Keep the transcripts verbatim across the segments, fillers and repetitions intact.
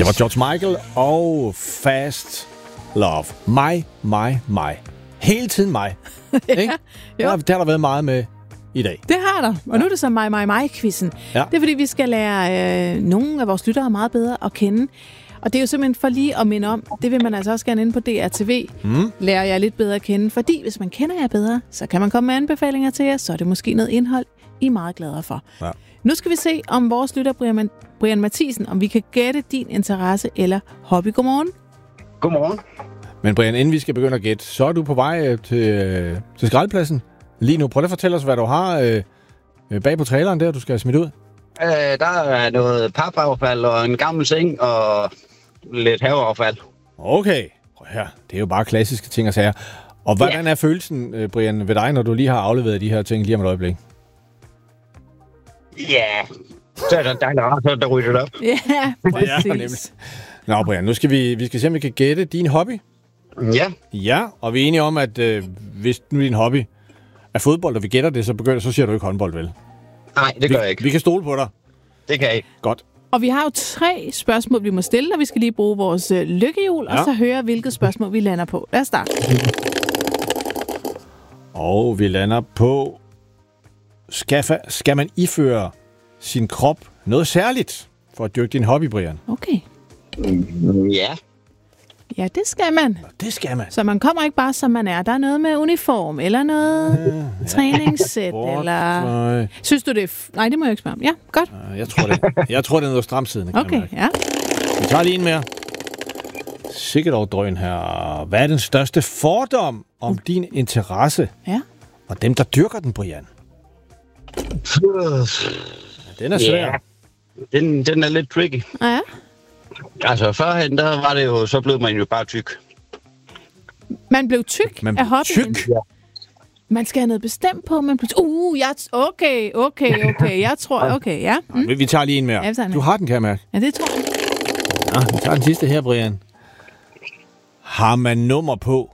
Det var George Michael og Fast Love. Mig, mig, mig. Hele tiden mig. Ikke? Ja, det har der været meget med i dag. Det har der. Og nu er det så mig, mig, mig-quizzen. Ja. Det er fordi, vi skal lære øh, nogle af vores lyttere meget bedre at kende. Og det er jo simpelthen for lige at minde om, det vil man altså også gerne inde på D R T V, mm. lærer jeg lidt bedre at kende. Fordi hvis man kender jer bedre, så kan man komme med anbefalinger til jer, så er det måske noget indhold, I er meget gladere for. Ja. Nu skal vi se, om vores lytter, Brian, Brian Mathisen, om vi kan gætte din interesse eller hobby. Godmorgen. Godmorgen. Men Brian, inden vi skal begynde at gætte, så er du på vej til, til skraldepladsen. Lige nu, prøv at fortælle os, hvad du har øh, bag på traileren der, du skal smide ud. Øh, der er noget papaffald og en gammel seng og lidt haveaffald. Okay, ja, det er jo bare klassiske ting at sige. Og hvordan ja. er følelsen, Brian, ved dig, når du lige har afleveret de her ting lige om et øjeblik? Ja, så er der dejligt rart, så der ryger det op. Ja, præcis. Ja, Nå, Brian, nu skal vi, vi skal se, om vi kan gætte din hobby. Ja. Ja, og vi er enige om, at øh, hvis nu din hobby er fodbold, og vi gætter det, så begynder, så siger du ikke håndbold, vel? Nej, det gør vi, jeg ikke. Vi kan stole på dig. Det kan jeg ikke. Godt. Og vi har jo tre spørgsmål, vi må stille, og vi skal lige bruge vores øh, lykkehjul, ja. og så høre, hvilket spørgsmål vi lander på. Lad os starte. Og vi lander på, skal, skal man iføre sin krop noget særligt for at dyrke din hobby, Brian? Okay. Mm, ja. Ja, det skal man. Det skal man. Så man kommer ikke bare, som man er. Der er noget med uniform, eller noget ja, træningssæt, ja. eller... Nej. Synes du det er... F- Nej, det må jeg ikke spørge om. Ja, godt. Jeg tror, det, jeg tror, det er noget stramsiddende. Okay, ja. Vi tager lige en mere. Sikkert over drøn her. Hvad er den største fordom om uh. din interesse? Ja. Og dem, der dyrker den, Brian? Ja, den er svær. Yeah. Den, den er lidt tricky. Ja. Altså, førhen, der var det jo, så blev man jo bare tyk. Man blev tyk man af hobbyen? Tyk? Ja. Man skal have noget bestemt på, man blev Uh, jeg t- okay, okay, okay. Jeg tror, okay, ja. Mm. Ja, vi tager lige en mere. Ja, en du har den, kan jeg mærke. Ja, det tror jeg. Ja, vi tager den sidste her, Brian. Har man nummer på?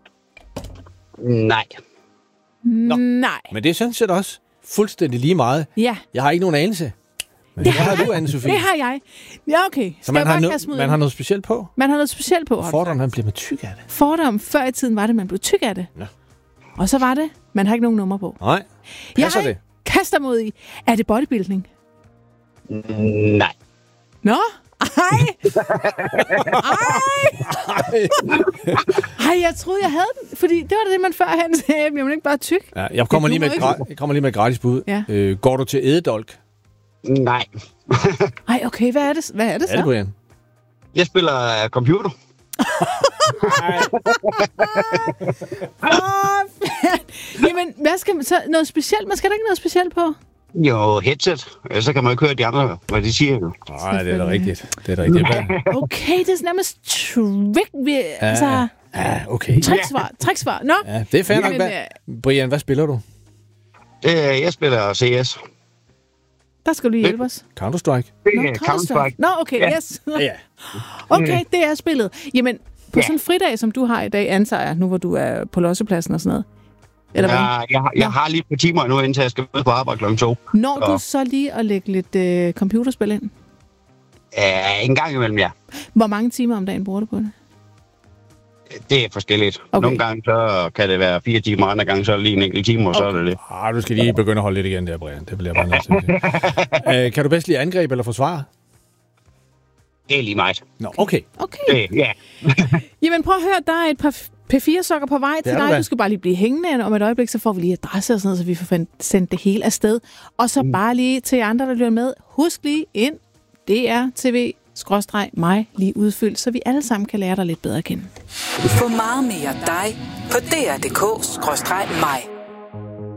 Nej. Nå. Nej. Men det synes jeg da også fuldstændig lige meget. Ja. Jeg har ikke nogen anelse. Men det har du, Anne-Sophie. Det har jeg. Ja, okay. Skal så man, har, no- man har noget specielt på? Man har noget specielt på. Fordom, man bliver med tyk af det. Fordom før i tiden var det, man blev tyk af det. Ja. Og så var det, man har ikke nogen nummer på. Nej. Passer jeg det? kaster mod i. Er det bodybuilding? Nej. Nå? Ej! Ej! Ej, jeg troede, jeg havde den. Fordi det var det, man førhen sagde. Jeg er ikke bare tyk. Ja, jeg, kommer lige med et gra- jeg kommer lige med et gratis bud. Ja. Øh, går du til ædedolk? Nej. Ej, okay. Hvad er det, hvad er det så? Er det, Brian? Jeg spiller computer. Åh, jamen, hvad skal man så? Noget specielt? Man skal da ikke noget specielt på? Jo, headset. Så kan man jo ikke høre de andre, hvad de siger jo. Nej, det er da rigtigt. Det er da rigtigt. Okay, det er nærmest trick. Vi, ja, altså, ja, okay. Tricksvar, tricksvar. Nå. Ja, det er fair nok. Hvad, Brian, hvad spiller du? Øh, jeg spiller C S. Der skal du lige hjælpe os. Counter-Strike? Nå, Counter-Strike. Nå, okay, ja. yes. Ja. Okay, det er spillet. Jamen, på ja. sådan en fridag, som du har i dag, antager jeg, nu hvor du er på lossepladsen og sådan noget. Eller ja, jeg, jeg, jeg har lige på timer nu, indtil jeg skal møde på arbejde klokken to. Når så. Du så lige at lægge lidt øh, computerspil ind? Ja, en gang imellem, ja. Hvor mange timer om dagen bruger du på det? Det er forskelligt. Okay. Nogle gange så kan det være fire timer, andre gange så er det lige en enkelt time, og okay. så er det lidt. Ah, du skal lige begynde at holde lidt igen der, Brian. Det bliver bare nødt til. Kan du bedst lide angreb eller forsvare? Det er lige meget. Nå, okay. Okay. Det, ja. Jamen prøv at høre, der er et par P fire-sokker på vej til dig. Du, du skal bare lige blive hængende om et øjeblik, så får vi lige adresse og sådan noget, så vi får sendt det hele afsted. Og så mm. bare lige til andre, der lytter med. Husk lige ind D R T V skråstreg mig lige udfyldt, så vi alle sammen kan lære dig lidt bedre at kende. Få meget mere dig på D R punktum D K skråstreg mig.